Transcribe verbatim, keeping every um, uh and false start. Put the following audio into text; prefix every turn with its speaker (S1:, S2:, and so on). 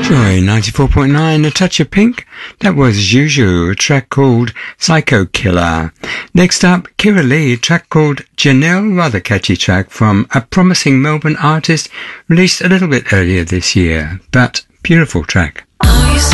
S1: Joy ninety-four point nine, A Touch of Pink. That was Juju, a track called Psycho Killer. Next up, Kira Lee, a track called Janelle, rather catchy track from a promising Melbourne artist released a little bit earlier this year, but beautiful track.